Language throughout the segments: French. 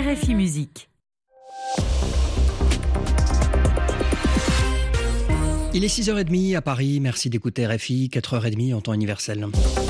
RFI Musique. Il est 6h30 à Paris, merci d'écouter RFI, 4h30 en temps universel.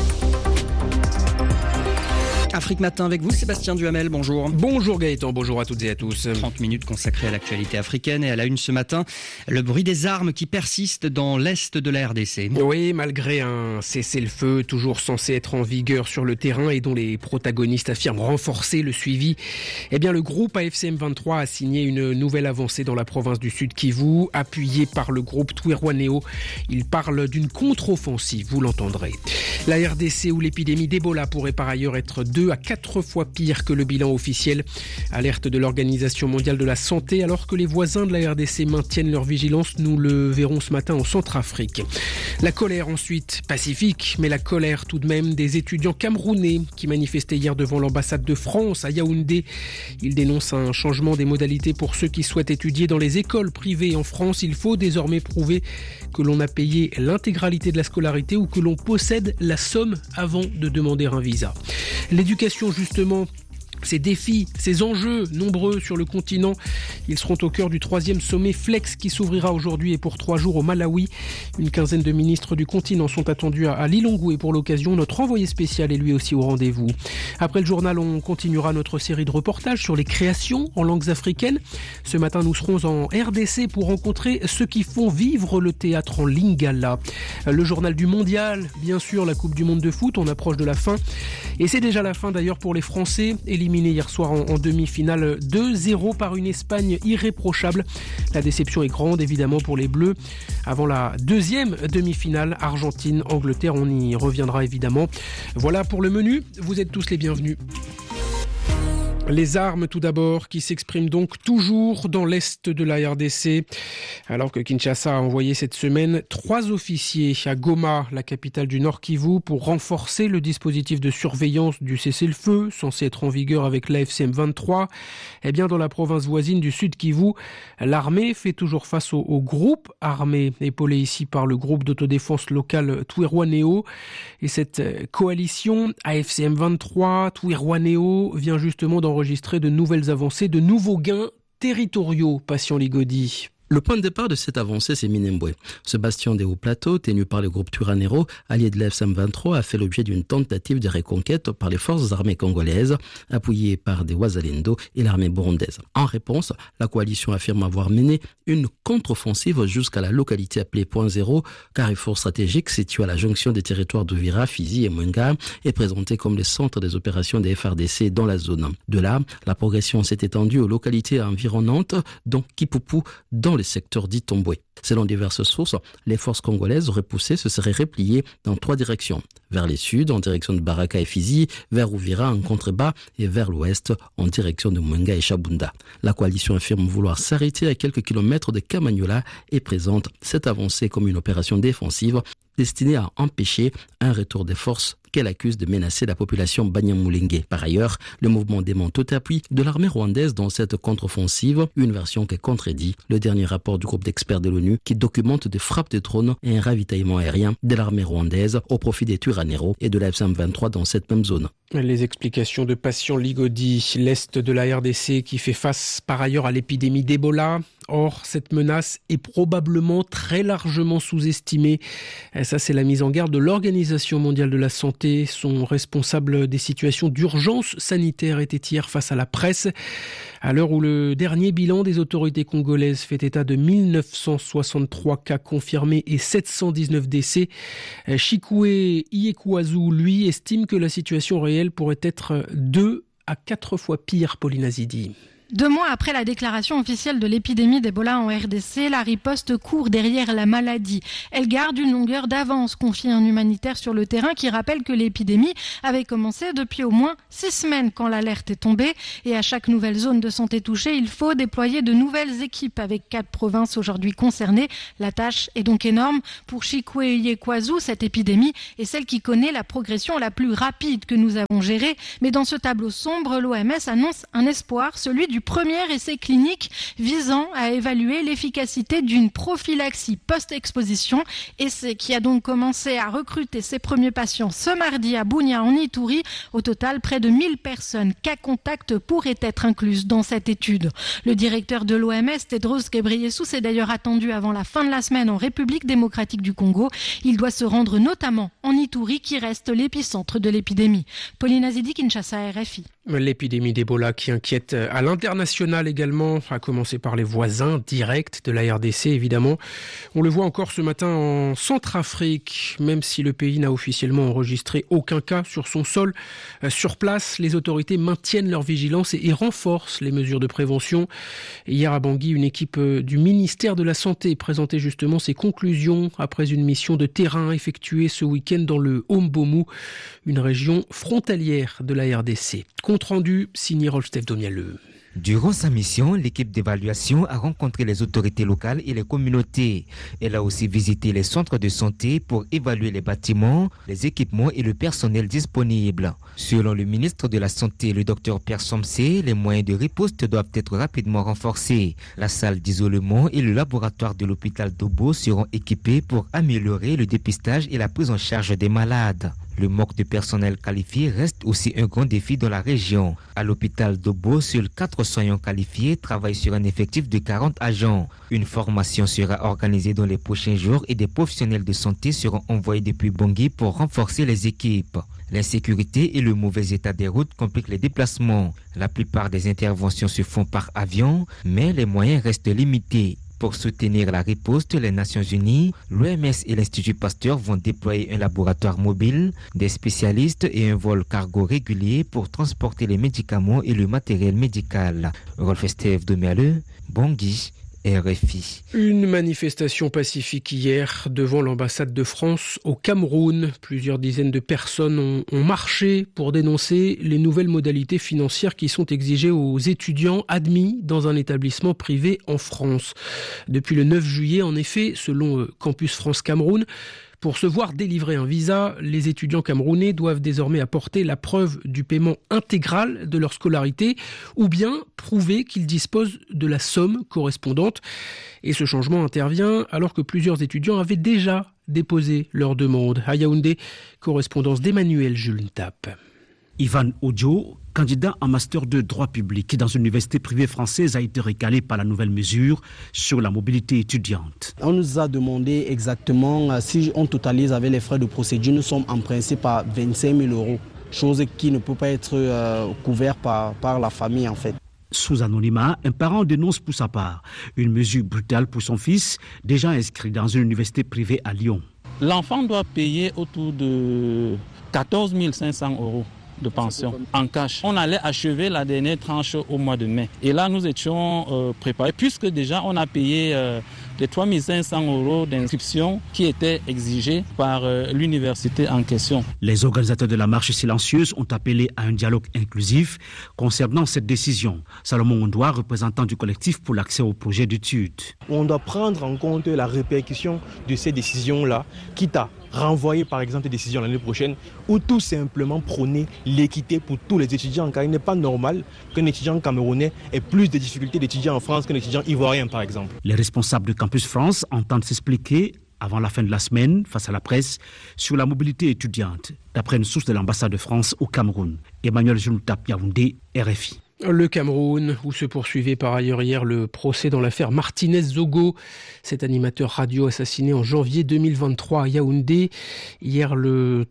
Afrique Matin avec vous, Sébastien Duhamel, bonjour. Bonjour Gaëtan, bonjour à toutes et à tous. 30 minutes consacrées à l'actualité africaine et à la une ce matin, le bruit des armes qui persiste dans l'est de la RDC. Oui, malgré un cessez-le-feu toujours censé être en vigueur sur le terrain et dont les protagonistes affirment renforcer le suivi, eh bien le groupe AFC M23 a signé une nouvelle avancée dans la province du Sud Kivu, appuyé par le groupe Twirwaneho. Il parle d'une contre-offensive, vous l'entendrez. La RDC où l'épidémie d'Ebola pourrait par ailleurs être 2 à 4 fois pire que le bilan officiel. Alerte de l'Organisation mondiale de la santé, alors que les voisins de la RDC maintiennent leur vigilance. Nous le verrons ce matin en Centrafrique. La colère ensuite, pacifique, mais la colère tout de même des étudiants camerounais qui manifestaient hier devant l'ambassade de France à Yaoundé. Ils dénoncent un changement des modalités pour ceux qui souhaitent étudier dans les écoles privées en France. Il faut désormais prouver que l'on a payé l'intégralité de la scolarité ou que l'on possède la somme avant de demander un visa. L'éducation, justement, ces défis, ces enjeux nombreux sur le continent, ils seront au cœur du 3e sommet Flex qui s'ouvrira aujourd'hui et pour 3 jours au Malawi. Une quinzaine de ministres du continent sont attendus à Lilongwe pour l'occasion. Notre envoyé spécial est lui aussi au rendez-vous. Après le journal, on continuera notre série de reportages sur les créations en langues africaines. Ce matin, nous serons en RDC pour rencontrer ceux qui font vivre le théâtre en lingala. Le journal du mondial, bien sûr, la Coupe du monde de foot, on approche de la fin. Et c'est déjà la fin d'ailleurs pour les Français, éliminés hier soir en demi-finale 2-0 par une Espagne irréprochable. La déception est grande évidemment pour les Bleus. Avant la deuxième demi-finale, Argentine-Angleterre, on y reviendra évidemment. Voilà pour le menu, vous êtes tous les bienvenus. Les armes tout d'abord qui s'expriment donc toujours dans l'est de la RDC alors que Kinshasa a envoyé cette semaine 3 officiers à Goma, la capitale du Nord Kivu, pour renforcer le dispositif de surveillance du cessez-le-feu censé être en vigueur avec l'AFC M23. Eh bien dans la province voisine du Sud Kivu, l'armée fait toujours face au groupe armé épaulé ici par le groupe d'autodéfense local Twirwaneho et cette coalition AFC M23 Twirwaneho vient justement d'enregistrer de nouvelles avancées, de nouveaux gains territoriaux, Patient Ligodi. Le point de départ de cette avancée, c'est Minembwe. Ce bastion des hauts plateaux, tenu par le groupe Twirwaneho, allié de l'AFC M23, a fait l'objet d'une tentative de reconquête par les forces armées congolaises, appuyées par des Wazalendo et l'armée burundaise. En réponse, la coalition affirme avoir mené une contre-offensive jusqu'à la localité appelée Point Zéro, carrefour stratégique situé à la jonction des territoires d'Uvira, Fizi et Mwenga, et présenté comme le centre des opérations des FRDC dans la zone. De là, la progression s'est étendue aux localités environnantes, dont Kipupu, dans le secteur d'Itombwe. Selon diverses sources, les forces congolaises repoussées se seraient repliées dans 3 directions. Vers le sud, en direction de Baraka et Fizi, vers Uvira en contrebas et vers l'ouest, en direction de Mwenga et Chabunda. La coalition affirme vouloir s'arrêter à quelques kilomètres de Kamanyola et présente cette avancée comme une opération défensive destinée à empêcher un retour des forces qu'elle accuse de menacer la population Banyamulenge. Par ailleurs, le mouvement dément tout appui de l'armée rwandaise dans cette contre-offensive, une version qui contredit le dernier rapport du groupe d'experts de l'ONU qui documente des frappes de drones et un ravitaillement aérien de l'armée rwandaise au profit des Twirwaneho et de l'AFC M23 dans cette même zone. Les explications de Patient Ligodi, l'est de la RDC qui fait face par ailleurs à l'épidémie d'Ebola. Or, cette menace est probablement très largement sous-estimée. Et ça, c'est la mise en garde de l'Organisation mondiale de la santé. Son responsable des situations d'urgence sanitaire était hier face à la presse. À l'heure où le dernier bilan des autorités congolaises fait état de 1963 cas confirmés et 719 décès, Chikwe Iyekwazu, lui, estime que la situation réelle pourrait être 2 à 4 fois pire, Pauline Azidi. 2 mois après la déclaration officielle de l'épidémie d'Ebola en RDC, la riposte court derrière la maladie. Elle garde une longueur d'avance, confie un humanitaire sur le terrain qui rappelle que l'épidémie avait commencé depuis au moins 6 semaines quand l'alerte est tombée. Et à chaque nouvelle zone de santé touchée, il faut déployer de nouvelles équipes avec 4 provinces aujourd'hui concernées. La tâche est donc énorme. Pour Chikwe Iyekwazu, cette épidémie est celle qui connaît la progression la plus rapide que nous avons gérée. Mais dans ce tableau sombre, l'OMS annonce un espoir, celui du premier essai clinique visant à évaluer l'efficacité d'une prophylaxie post-exposition. Essai qui a donc commencé à recruter ses premiers patients ce mardi à Bunia en Ituri. Au total, près de 1000 personnes cas contacts pourraient être incluses dans cette étude. Le directeur de l'OMS, Tedros Ghebreyesus, est d'ailleurs attendu avant la fin de la semaine en République démocratique du Congo. Il doit se rendre notamment en Ituri qui reste l'épicentre de l'épidémie. Pauline Azidi, Kinshasa, RFI. L'épidémie d'Ebola qui inquiète à l'international également, à commencer par les voisins directs de la RDC évidemment. On le voit encore ce matin en Centrafrique, même si le pays n'a officiellement enregistré aucun cas sur son sol. Sur place, les autorités maintiennent leur vigilance et renforcent les mesures de prévention. Hier à Bangui, une équipe du ministère de la Santé présentait justement ses conclusions après une mission de terrain effectuée ce week-end dans le Hombomu, une région frontalière de la RDC. Compte rendu signé Rolf-Steph Domialeux. Durant sa mission, l'équipe d'évaluation a rencontré les autorités locales et les communautés. Elle a aussi visité les centres de santé pour évaluer les bâtiments, les équipements et le personnel disponible. Selon le ministre de la Santé, le Dr Pierre Somsé, les moyens de riposte doivent être rapidement renforcés. La salle d'isolement et le laboratoire de l'hôpital d'Obo seront équipés pour améliorer le dépistage et la prise en charge des malades. Le manque de personnel qualifié reste aussi un grand défi dans la région. À l'hôpital d'Obo, seuls 4 soignants qualifiés travaillent sur un effectif de 40 agents. Une formation sera organisée dans les prochains jours et des professionnels de santé seront envoyés depuis Bangui pour renforcer les équipes. L'insécurité et le mauvais état des routes compliquent les déplacements. La plupart des interventions se font par avion, mais les moyens restent limités. Pour soutenir la riposte, les Nations Unies, l'OMS et l'Institut Pasteur vont déployer un laboratoire mobile, des spécialistes et un vol cargo régulier pour transporter les médicaments et le matériel médical. Rolf-Steph Domialeux, Bangui, RFI. Une manifestation pacifique hier devant l'ambassade de France au Cameroun. Plusieurs dizaines de personnes ont marché pour dénoncer les nouvelles modalités financières qui sont exigées aux étudiants admis dans un établissement privé en France. Depuis le 9 juillet, en effet, selon Campus France Cameroun, pour se voir délivrer un visa, les étudiants camerounais doivent désormais apporter la preuve du paiement intégral de leur scolarité ou bien prouver qu'ils disposent de la somme correspondante. Et ce changement intervient alors que plusieurs étudiants avaient déjà déposé leur demande. À Yaoundé, correspondance d'Emmanuel Jules Ntape. Ivan Ojo, candidat en master de droit public dans une université privée française, a été recalé par la nouvelle mesure sur la mobilité étudiante. On nous a demandé exactement si on totalise avec les frais de procédure, nous sommes en principe à 25 000 €, chose qui ne peut pas être couverte par la famille en fait. Sous anonymat, un parent dénonce pour sa part une mesure brutale pour son fils, déjà inscrit dans une université privée à Lyon. L'enfant doit payer autour de 14 500 € de pension en cash. On allait achever la dernière tranche au mois de mai. Et là, nous étions préparés, puisque déjà on a payé les 3 500 € d'inscription qui étaient exigés par l'université en question. Les organisateurs de la marche silencieuse ont appelé à un dialogue inclusif concernant cette décision. Salomon Ondoa, représentant du collectif pour l'accès au projet d'études. On doit prendre en compte la répercussion de ces décisions-là, quitte à renvoyer par exemple des décisions l'année prochaine ou tout simplement prôner l'équité pour tous les étudiants, car il n'est pas normal qu'un étudiant camerounais ait plus de difficultés d'étudier en France qu'un étudiant ivoirien par exemple. Les responsables de Campus France entendent s'expliquer avant la fin de la semaine face à la presse sur la mobilité étudiante, d'après une source de l'ambassade de France au Cameroun. Emmanuel Juntap, Yaoundé, RFI. Le Cameroun, où se poursuivait par ailleurs hier le procès dans l'affaire Martinez-Zogo, cet animateur radio assassiné en janvier 2023 à Yaoundé. Hier, le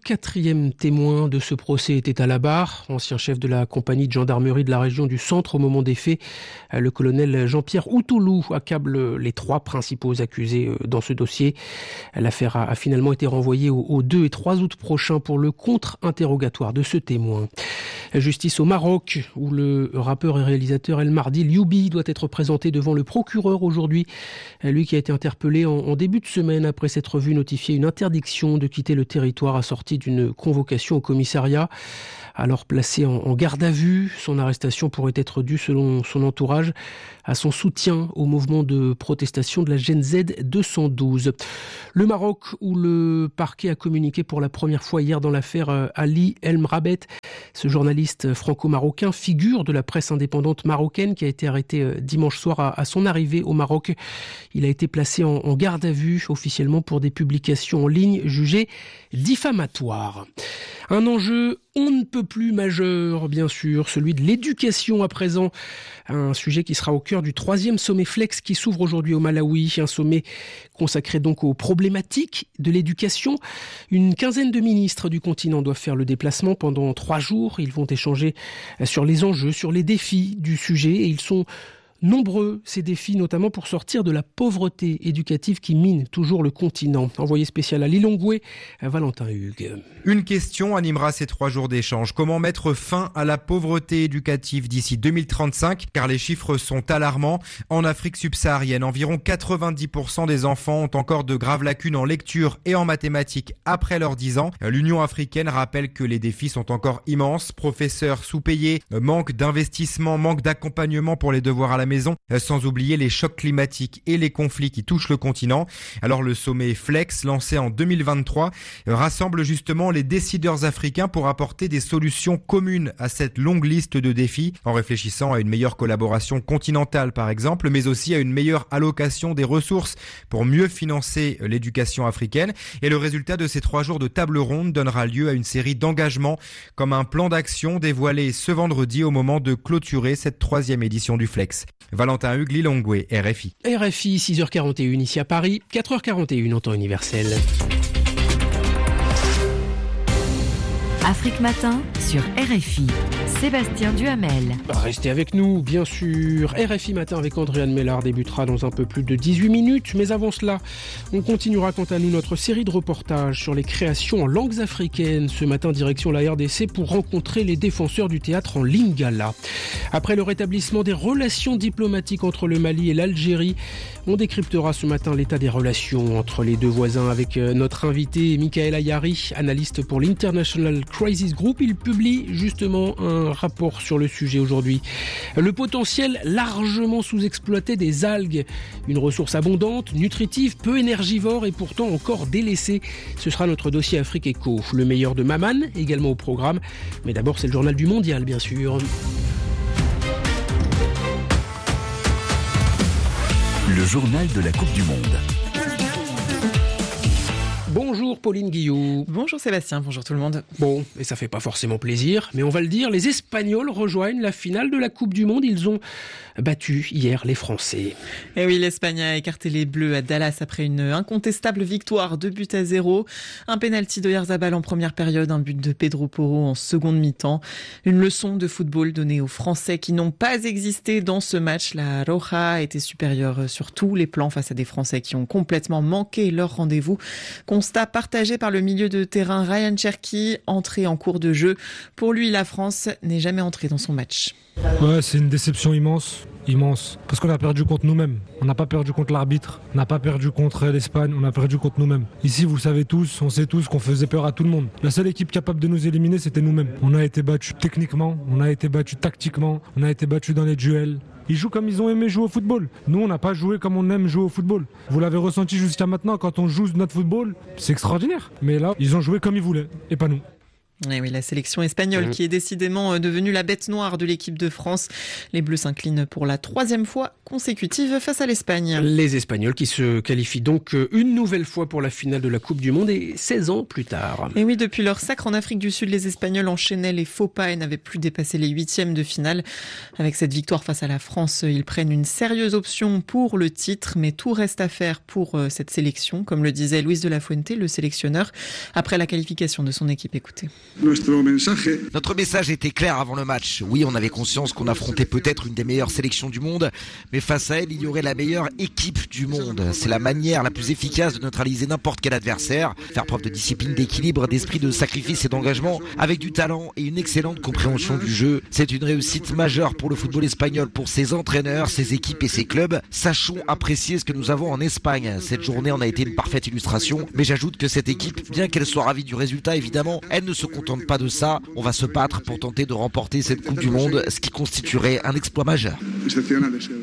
34e témoin de ce procès était à la barre, ancien chef de la compagnie de gendarmerie de la région du Centre au moment des faits. Le colonel Jean-Pierre Outoulou accable les 3 principaux accusés dans ce dossier. L'affaire a finalement été renvoyée au 2 et 3 août prochains pour le contre-interrogatoire de ce témoin. Justice au Maroc, où le rappeur et réalisateur El Mardi Lioubi doit être présenté devant le procureur aujourd'hui. Lui qui a été interpellé en début de semaine après s'être vu notifier une interdiction de quitter le territoire assortie d'une convocation au commissariat. Alors placé en garde à vue, son arrestation pourrait être due, selon son entourage, à son soutien au mouvement de protestation de la Gen Z 212. Le Maroc, où le parquet a communiqué pour la première fois hier dans l'affaire Ali El Mrabet. Ce journaliste franco-marocain figure figure de la presse indépendante marocaine qui a été arrêté dimanche soir à son arrivée au Maroc. Il a été placé en garde à vue officiellement pour des publications en ligne jugées diffamatoires. Un enjeu on ne peut plus majeur, bien sûr, celui de l'éducation à présent. Un sujet qui sera au cœur du 3e sommet Flex qui s'ouvre aujourd'hui au Malawi. Un sommet consacré donc aux problématiques de l'éducation. Une quinzaine de ministres du continent doivent faire le déplacement pendant 3 jours. Ils vont échanger sur les enjeux, sur les défis du sujet et ils sont nombreux, ces défis, notamment pour sortir de la pauvreté éducative qui mine toujours le continent. Envoyé spécial à Lilongwe, Valentin Hugues. Une question animera ces 3 jours d'échange. Comment mettre fin à la pauvreté éducative d'ici 2035 ? Car les chiffres sont alarmants. En Afrique subsaharienne, environ 90% des enfants ont encore de graves lacunes en lecture et en mathématiques après leurs 10 ans. L'Union africaine rappelle que les défis sont encore immenses. Professeurs sous-payés, manque d'investissement, manque d'accompagnement pour les devoirs à la maison, sans oublier les chocs climatiques et les conflits qui touchent le continent. Alors le sommet Flex, lancé en 2023, rassemble justement les décideurs africains pour apporter des solutions communes à cette longue liste de défis, en réfléchissant à une meilleure collaboration continentale par exemple, mais aussi à une meilleure allocation des ressources pour mieux financer l'éducation africaine. Et le résultat de ces 3 jours de table ronde donnera lieu à une série d'engagements, comme un plan d'action dévoilé ce vendredi au moment de clôturer cette 3e édition du Flex. Valentin Hugues, Lilongwe, RFI. RFI, 6h41 ici à Paris, 4h41 en temps universel. Afrique Matin sur RFI. Sébastien Duhamel. Restez avec nous, bien sûr. RFI Matin avec Andréane Mellard débutera dans un peu plus de 18 minutes. Mais avant cela, on continuera quant à nous notre série de reportages sur les créations en langues africaines. Ce matin, direction la RDC pour rencontrer les défenseurs du théâtre en lingala. Après le rétablissement des relations diplomatiques entre le Mali et l'Algérie, on décryptera ce matin l'état des relations entre les deux voisins avec notre invité Michael Ayari, analyste pour l'International Crisis Group. Il publie justement un rapport sur le sujet aujourd'hui. Le potentiel largement sous-exploité des algues, une ressource abondante, nutritive, peu énergivore et pourtant encore délaissée. Ce sera notre dossier Afrique Éco. Le meilleur de Maman, également au programme. Mais d'abord, c'est le journal du mondial, bien sûr. Le journal de la Coupe du Monde. Bonjour Pauline Guillou. Bonjour Sébastien, bonjour tout le monde. Bon, et ça fait pas forcément plaisir, mais on va le dire, les Espagnols rejoignent la finale de la Coupe du Monde. Ils ont battu hier les Français. Et oui, l'Espagne a écarté les Bleus à Dallas après une incontestable victoire 2-0. Un pénalty d'Oyarzabal en première période, un but de Pedro Porro en seconde mi-temps. Une leçon de football donnée aux Français qui n'ont pas existé dans ce match. La Roja était supérieure sur tous les plans face à des Français qui ont complètement manqué leur rendez-vous. Constat partagé par le milieu de terrain Ryan Cherki, entré en cours de jeu. Pour lui, la France n'est jamais entrée dans son match. Ouais, c'est une déception immense, parce qu'on a perdu contre nous-mêmes. On n'a pas perdu contre l'arbitre, on n'a pas perdu contre l'Espagne, on a perdu contre nous-mêmes. Ici, vous le savez tous, on sait tous qu'on faisait peur à tout le monde. La seule équipe capable de nous éliminer, c'était nous-mêmes. On a été battus techniquement, on a été battus tactiquement, on a été battus dans les duels. Ils jouent comme ils ont aimé jouer au football. Nous, on n'a pas joué comme on aime jouer au football. Vous l'avez ressenti jusqu'à maintenant, quand on joue notre football, c'est extraordinaire. Mais là, ils ont joué comme ils voulaient, et pas nous. Et oui, la sélection espagnole qui est décidément devenue la bête noire de l'équipe de France. Les Bleus s'inclinent pour la 3e fois consécutive face à l'Espagne. Les Espagnols qui se qualifient donc une nouvelle fois pour la finale de la Coupe du Monde et 16 ans plus tard. Et oui, depuis leur sacre en Afrique du Sud, les Espagnols enchaînaient les faux pas et n'avaient plus dépassé les 8e de finale. Avec cette victoire face à la France, ils prennent une sérieuse option pour le titre, mais tout reste à faire pour cette sélection, comme le disait Luis de la Fuente, le sélectionneur, après la qualification de son équipe. Écoutez. Notre message était clair avant le match. Oui, on avait conscience qu'on affrontait peut-être une des meilleures sélections du monde, mais face à elle, il y aurait la meilleure équipe du monde. C'est la manière la plus efficace de neutraliser n'importe quel adversaire, faire preuve de discipline, d'équilibre, d'esprit de sacrifice et d'engagement, avec du talent et une excellente compréhension du jeu. C'est une réussite majeure pour le football espagnol, pour ses entraîneurs, ses équipes et ses clubs. Sachons apprécier ce que nous avons en Espagne. Cette journée en a été une parfaite illustration, mais j'ajoute que cette équipe, bien qu'elle soit ravie du résultat évidemment, elle ne se contente pas de ça. On va se battre pour tenter de remporter cette Coupe du Monde, ce qui constituerait un exploit majeur.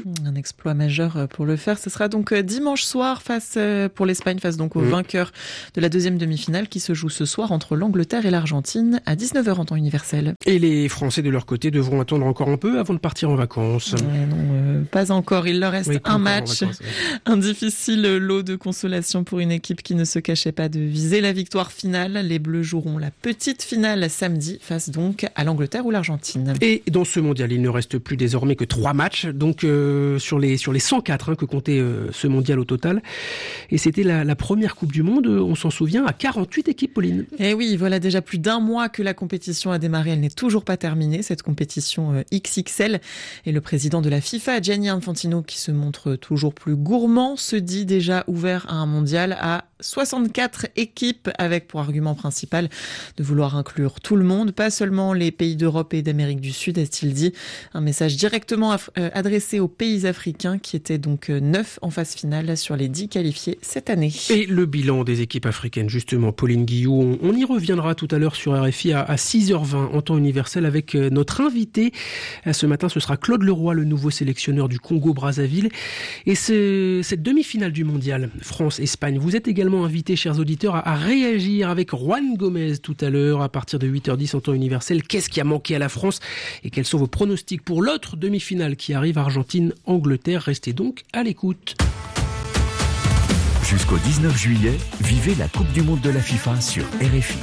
exploit majeur pour le faire. Ce sera donc dimanche soir pour l'Espagne face donc au vainqueur de la deuxième demi-finale qui se joue ce soir entre l'Angleterre et l'Argentine à 19h en temps universel. Et les Français de leur côté devront attendre encore un peu avant de partir en vacances. Non, pas encore. Il leur reste un match. Un difficile lot de consolation pour une équipe qui ne se cachait pas de viser la victoire finale. Les Bleus joueront la petite finale samedi face donc à l'Angleterre ou l'Argentine. Et dans ce mondial, il ne reste plus désormais que 3 matchs, donc sur les 104 que comptait ce mondial au total. Et c'était la première Coupe du Monde, on s'en souvient, à 48 équipes, Pauline. Et oui, voilà déjà plus d'1 mois que la compétition a démarré. Elle n'est toujours pas terminée, cette compétition XXL. Et le président de la FIFA, Gianni Infantino, qui se montre toujours plus gourmand, se dit déjà ouvert à un mondial à 64 équipes, avec pour argument principal de vouloir inclure tout le monde, pas seulement les pays d'Europe et d'Amérique du Sud, a-t-il dit. Un message directement adressé aux pays africains qui étaient donc 9 en phase finale sur les 10 qualifiés cette année. Et le bilan des équipes africaines, justement, Pauline Guillou, on y reviendra tout à l'heure sur RFI à 6h20 en temps universel avec notre invité. Ce matin, ce sera Claude Leroy, le nouveau sélectionneur du Congo-Brazzaville. Et cette demi-finale du mondial, France-Espagne, vous êtes également invité, chers auditeurs, à réagir avec Juan Gomez tout à l'heure à partir de 8h10 en temps universel. Qu'est-ce qui a manqué à la France et quels sont vos pronostics pour l'autre demi-finale qui arrive, Argentine-Angleterre? Restez donc à l'écoute. Jusqu'au 19 juillet, vivez la Coupe du Monde de la FIFA sur RFI.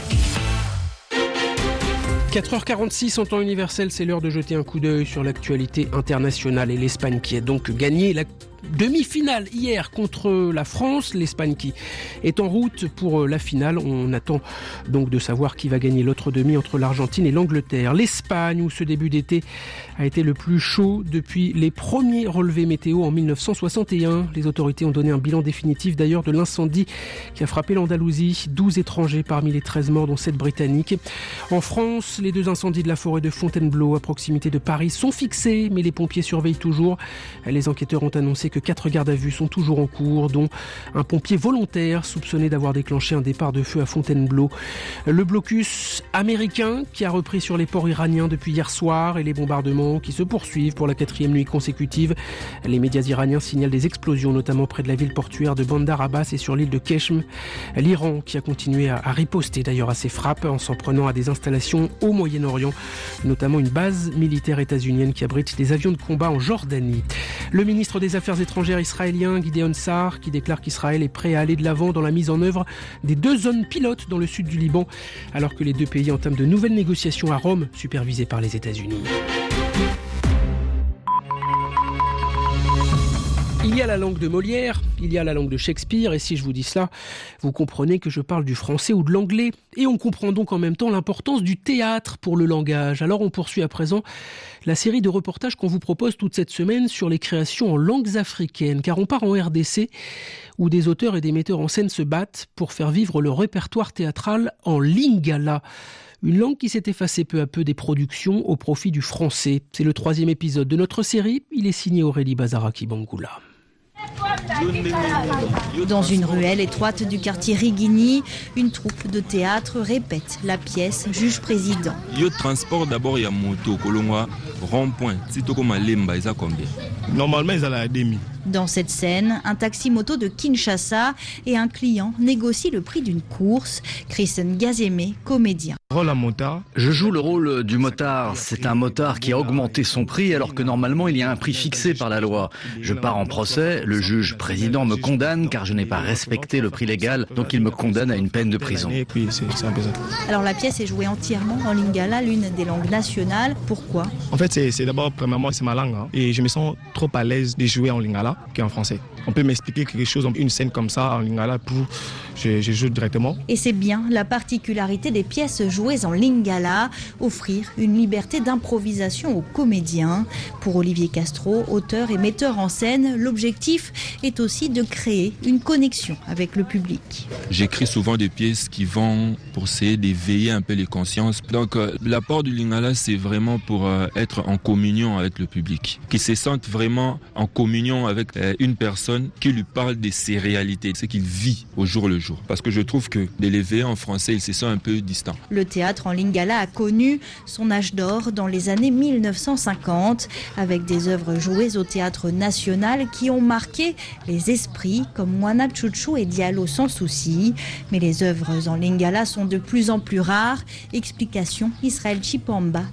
4h46 en temps universel, c'est l'heure de jeter un coup d'œil sur l'actualité internationale et l'Espagne qui a donc gagné la demi-finale hier contre la France, l'Espagne qui est en route pour la finale. On attend donc de savoir qui va gagner l'autre demi entre l'Argentine et l'Angleterre. L'Espagne, où ce début d'été a été le plus chaud depuis les premiers relevés météo en 1961. Les autorités ont donné un bilan définitif d'ailleurs de l'incendie qui a frappé l'Andalousie. 12 étrangers parmi les 13 morts, dont 7 britanniques. En France, les 2 incendies de la forêt de Fontainebleau à proximité de Paris sont fixés, mais les pompiers surveillent toujours. Les enquêteurs ont annoncé que 4 gardes à vue sont toujours en cours, dont un pompier volontaire soupçonné d'avoir déclenché un départ de feu à Fontainebleau. Le blocus américain qui a repris sur les ports iraniens depuis hier soir et les bombardements qui se poursuivent pour la 4e nuit consécutive. Les médias iraniens signalent des explosions, notamment près de la ville portuaire de Bandar Abbas et sur l'île de Keshm. L'Iran qui a continué à riposter d'ailleurs à ces frappes en s'en prenant à des installations au Moyen-Orient, notamment une base militaire états-unienne qui abrite des avions de combat en Jordanie. Le ministre des Affaires étrangères israélien Gideon Sa'ar qui déclare qu'Israël est prêt à aller de l'avant dans la mise en œuvre des 2 zones pilotes dans le sud du Liban, alors que les 2 pays entament de nouvelles négociations à Rome, supervisées par les États-Unis. Il y a la langue de Molière, il y a la langue de Shakespeare, et si je vous dis cela, vous comprenez que je parle du français ou de l'anglais. Et on comprend donc en même temps l'importance du théâtre pour le langage. Alors on poursuit à présent la série de reportages qu'on vous propose toute cette semaine sur les créations en langues africaines, car on part en RDC, où des auteurs et des metteurs en scène se battent pour faire vivre leur répertoire théâtral en lingala. Une langue qui s'est effacée peu à peu des productions au profit du français. C'est le 3e épisode de notre série. Il est signé Aurélie Bazaraki-Bangoula. Dans une ruelle étroite du quartier Rigini, une troupe de théâtre répète la pièce Juge-président. Le transport d'abord, il y a moto, Kolongwa, rond-point. Si tu comme Lemba, ils ont combien? Normalement, ils ont la demi. Dans cette scène, un taxi-moto de Kinshasa et un client négocient le prix d'une course. Christian Gazemé, comédien. Je joue le rôle du motard. C'est un motard qui a augmenté son prix alors que normalement il y a un prix fixé par la loi. Je pars en procès, le juge président me condamne car je n'ai pas respecté le prix légal, donc il me condamne à une peine de prison. Alors la pièce est jouée entièrement en lingala, l'une des langues nationales. Pourquoi? En fait, c'est d'abord, premièrement, c'est ma langue. Et je me sens trop à l'aise de jouer en lingala qu'en français. On peut m'expliquer quelque chose, une scène comme ça en lingala, je joue directement. Et c'est bien la particularité des pièces jouées en lingala, offrir une liberté d'improvisation aux comédiens. Pour Olivier Castro, auteur et metteur en scène, l'objectif est aussi de créer une connexion avec le public. J'écris souvent des pièces qui vont pour essayer d'éveiller un peu les consciences. Donc l'apport du lingala, c'est vraiment pour être en communion avec le public, qu'ils se sentent vraiment en communion avec avec une personne qui lui parle de ses réalités, ce qu'il vit au jour le jour. Parce que je trouve que de l'éveiller en français, il se sent un peu distant. Le théâtre en lingala a connu son âge d'or dans les années 1950, avec des œuvres jouées au théâtre national qui ont marqué les esprits, comme Mwana Chuchu et Diallo sans souci. Mais les œuvres en lingala sont de plus en plus rares. Explication Israël Chipamba.